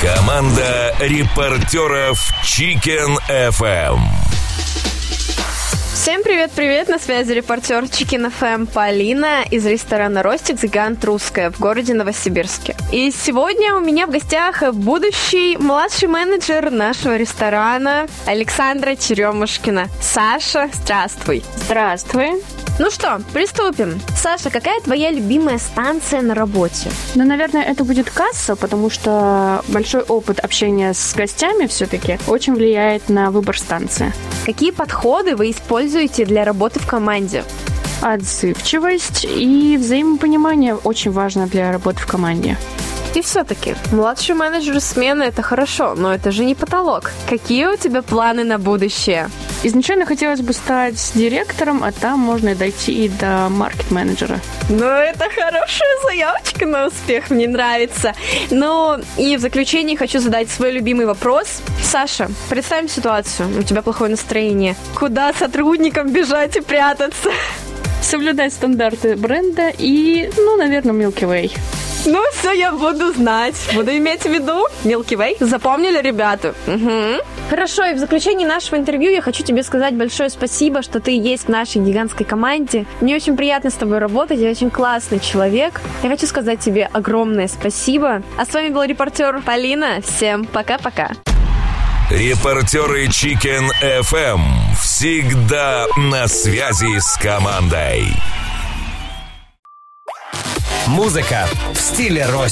Команда репортеров Chicken FM. Всем привет-привет, на связи репортер Chicken FM Полина из ресторана «Ростик» «Гигант Русская» в городе Новосибирске. И сегодня у меня в гостях будущий младший менеджер нашего ресторана Александра Черемушкина. Саша, здравствуй. Здравствуй. Ну что, приступим. Саша, какая твоя любимая станция на работе? Ну, наверное, это будет касса, потому что большой опыт общения с гостями все-таки очень влияет на выбор станции. Какие подходы вы используете для работы в команде? Отзывчивость и взаимопонимание очень важно для работы в команде. И все-таки, младший менеджер смены – это хорошо, но это же не потолок. Какие у тебя планы на будущее? Изначально хотелось бы стать директором, а там можно и дойти и до маркет-менеджера. Ну, это хорошая заявочка на успех, мне нравится. Ну, и в заключение хочу задать свой любимый вопрос. Саша, представим ситуацию, у тебя плохое настроение. Куда сотрудникам бежать и прятаться? Соблюдать стандарты бренда и, наверное, Milky Way. Ну, все, я буду знать. Буду иметь в виду Milky Way. Запомнили, ребята? Угу. Хорошо, и в заключении нашего интервью я хочу тебе сказать большое спасибо, что ты есть в нашей гигантской команде. Мне очень приятно с тобой работать, я очень классный человек. Я хочу сказать тебе огромное спасибо. А с вами был репортер Полина. Всем пока-пока. Репортеры Chicken FM всегда на связи с командой. Музыка в стиле Ростик.